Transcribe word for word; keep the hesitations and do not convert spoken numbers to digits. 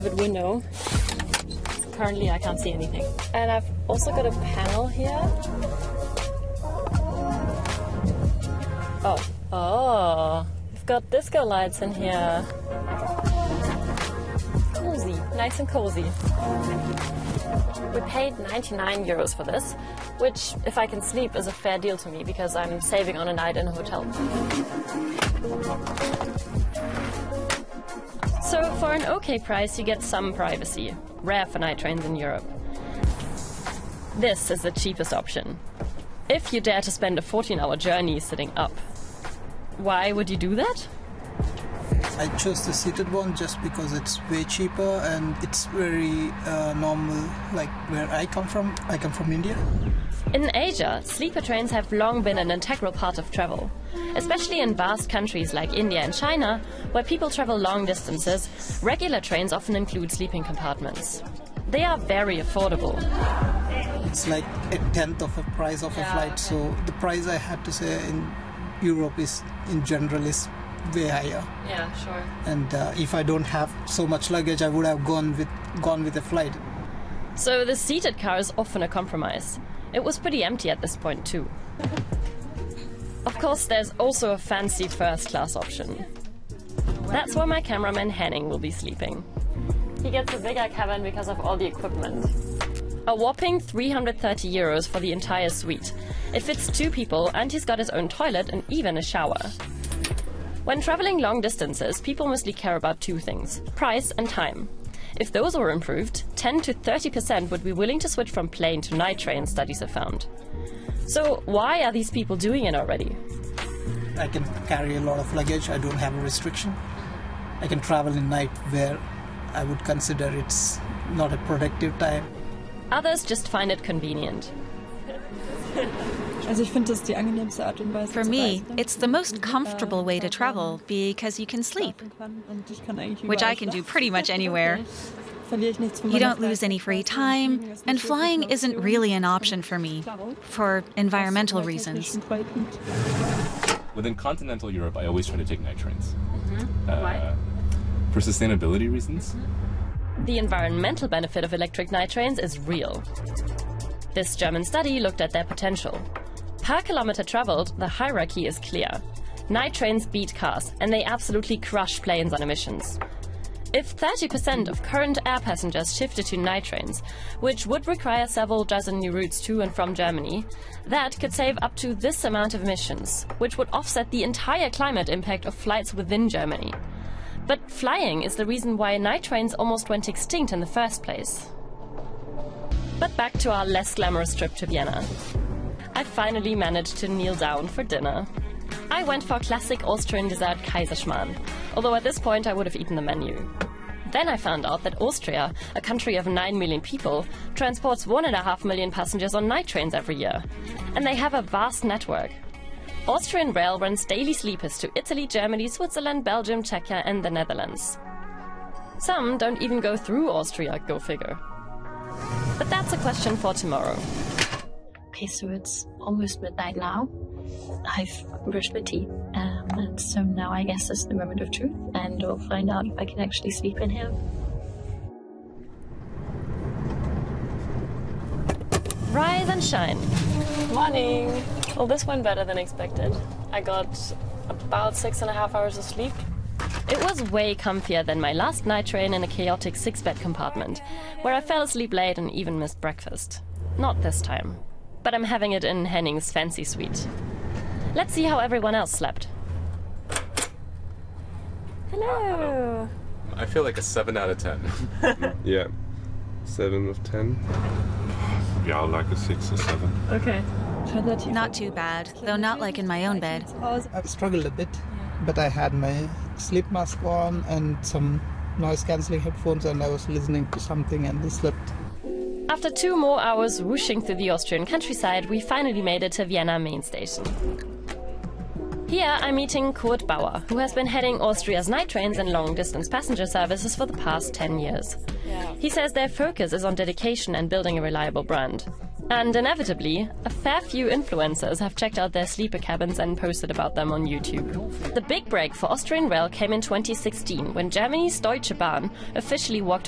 window. Currently I can't see anything. And I've also got a panel here. Oh, oh, we've got disco lights in here. Cozy, nice and cozy. We paid ninety-nine euros for this, which, if I can sleep, is a fair deal to me because I'm saving on a night in a hotel. So for an okay price, you get some privacy, rare for night trains in Europe. This is the cheapest option. If you dare to spend a fourteen hour journey sitting up. Why would you do that? I chose the seated one just because it's way cheaper and it's very uh, normal, like where I come from. I come from India. In Asia, sleeper trains have long been an integral part of travel. Especially in vast countries like India and China, where people travel long distances, regular trains often include sleeping compartments. They are very affordable. It's like a tenth of the price of a Yeah, flight, okay. so the price I had to say in Europe is, in general, is way higher. Yeah, sure. And uh, if I don't have so much luggage, I would have gone with gone with a flight. So the seated car is often a compromise. It was pretty empty at this point too. Of course, there's also a fancy first-class option. That's where my cameraman Henning will be sleeping. He gets a bigger cabin because of all the equipment. A whopping three hundred thirty euros for the entire suite. It fits two people and he's got his own toilet and even a shower. When traveling long distances, people mostly care about two things: price and time. If those were improved, ten to thirty percent would be willing to switch from plane to night train, studies have found. So why are these people doing it already? I can carry a lot of luggage. I don't have a restriction. I can travel in night where I would consider it's not a productive time. Others just find it convenient. For me, it's the most comfortable way to travel because you can sleep, which I can do pretty much anywhere. You don't lose any free time, and flying isn't really an option for me, for environmental reasons. Within continental Europe, I always try to take night trains. Mm-hmm. Uh, Why? For sustainability reasons. The environmental benefit of electric night trains is real. This German study looked at their potential. Per kilometer traveled, the hierarchy is clear. Night trains beat cars, and they absolutely crush planes on emissions. If thirty percent of current air passengers shifted to night trains, which would require several dozen new routes to and from Germany, that could save up to this amount of emissions, which would offset the entire climate impact of flights within Germany. But flying is the reason why night trains almost went extinct in the first place. But back to our less glamorous trip to Vienna. I finally managed to kneel down for dinner. I went for classic Austrian dessert Kaiserschmarrn, although at this point I would have eaten the menu. Then I found out that Austria, a country of nine million people, transports one and a half million passengers on night trains every year. And they have a vast network. Austrian Rail runs daily sleepers to Italy, Germany, Switzerland, Belgium, Czechia and the Netherlands. Some don't even go through Austria, go figure. But that's a question for tomorrow. Okay, so it's almost midnight now. I've brushed my teeth, um, and so now I guess it's the moment of truth, and we'll find out if I can actually sleep in here. Rise and shine. Morning! Well, this went better than expected. I got about six and a half hours of sleep. It was way comfier than my last night train in a chaotic six-bed compartment, where I fell asleep late and even missed breakfast. Not this time. But I'm having it in Henning's fancy suite. Let's see how everyone else slept. Hello! I feel like a seven out of ten. Yeah, seven of ten. Yeah, like a six or seven. Okay. Not too bad, though not like in my own bed. I've struggled a bit, but I had my sleep mask on and some noise-cancelling headphones, and I was listening to something and I slept. After two more hours whooshing through the Austrian countryside, we finally made it to Vienna main station. Here I'm meeting Kurt Bauer, who has been heading Austria's night trains and long-distance passenger services for the past ten years. He says their focus is on dedication and building a reliable brand. And inevitably, a fair few influencers have checked out their sleeper cabins and posted about them on YouTube. The big break for Austrian Rail came in twenty sixteen, when Germany's Deutsche Bahn officially walked